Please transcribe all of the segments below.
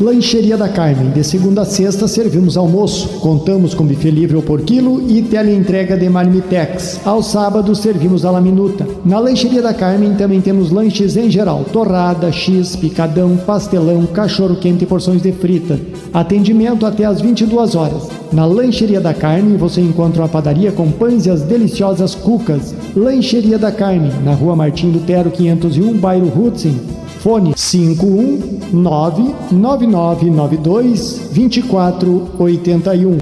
Lancheria da Carmen, de segunda a sexta servimos almoço. Contamos com buffet livre ou por quilo e teleentrega de marmitex. Aos sábados servimos a la minuta. Na Lancheria da Carmen também temos lanches em geral: torrada, x, picadão, pastelão, cachorro quente e porções de frita. Atendimento até às 22 horas. Na Lancheria da Carmen você encontra uma padaria com pães e as deliciosas cucas. Lancheria da Carmen, na Rua Martim Lutero 501, bairro Hudson. Fone 51999922481.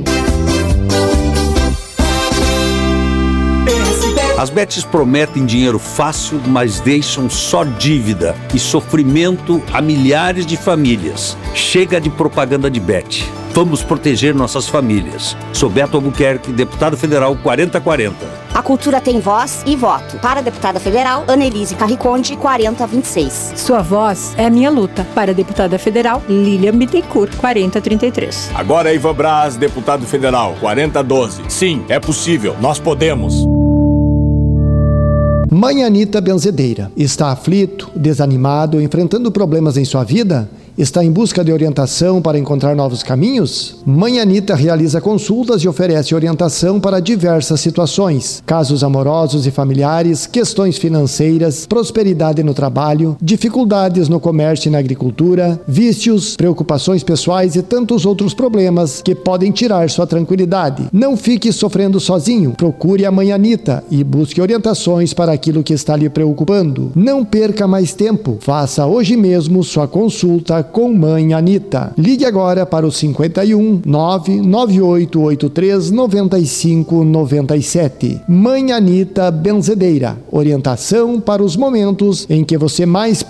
As bets prometem dinheiro fácil, mas deixam só dívida e sofrimento a milhares de famílias. Chega de propaganda de bet. Vamos proteger nossas famílias. Sou Beto Albuquerque, deputado federal 4040. A cultura tem voz e voto. Para a deputada federal, Annelise Carriconde, 4026. Sua voz é a minha luta. Para a deputada federal, Lilian Bittencourt, 4033. Agora é Ivan Braz, deputado federal, 4012. Sim, é possível. Nós podemos. Mãe Anita Benzedeira. Está aflito, desanimado, enfrentando problemas em sua vida? Está em busca de orientação para encontrar novos caminhos? Mãe Anita realiza consultas e oferece orientação para diversas situações: casos amorosos e familiares, questões financeiras, prosperidade no trabalho, dificuldades no comércio e na agricultura, vícios, preocupações pessoais e tantos outros problemas que podem tirar sua tranquilidade. Não fique sofrendo sozinho. Procure a Mãe Anita e busque orientações para aquilo que está lhe preocupando. Não perca mais tempo. Faça hoje mesmo sua consulta com Mãe Anita. Ligue agora para o 51 99883 9597. Mãe Anita Benzedeira. Orientação para os momentos em que você mais